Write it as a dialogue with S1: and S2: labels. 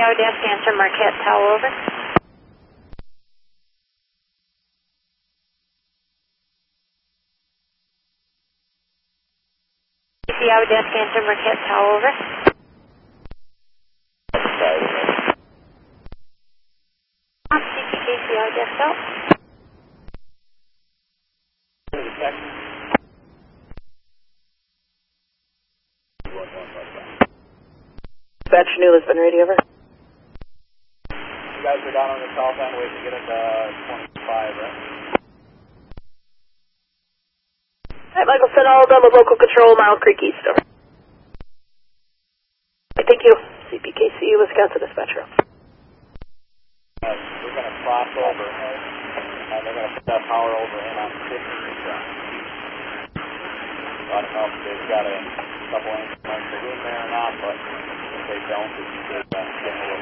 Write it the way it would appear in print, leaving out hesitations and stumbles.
S1: KCO desk answer Marquette Tower, over. KCO desk answer Marquette Tower, over. KCO desk out.
S2: Dispatch New Lisbon, ready, over.
S3: You guys are down on the south end waiting to get into 25, right?
S2: Alright, Michael, send all of them with local control, Mile Creek East, over. Thank you. CPKC, Wisconsin Dispatcher.
S3: We're going to cross over, and they're going to put that power over in on 50%. I don't know if they've got a couple increments of room there or not, but if they don't, it's just getting a little